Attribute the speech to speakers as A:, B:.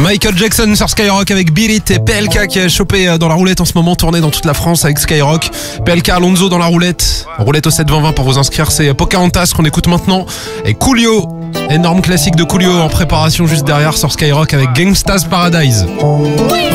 A: Michael Jackson sur Skyrock avec Beat It et PLK qui a chopé dans la roulette en ce moment, tourné dans toute la France avec Skyrock. PLK Alonso dans la roulette. Roulette au 72020 pour vous inscrire, c'est Pocahontas qu'on écoute maintenant. Et Coolio, énorme classique de Coolio en préparation juste derrière sur Skyrock avec Gangsta's Paradise.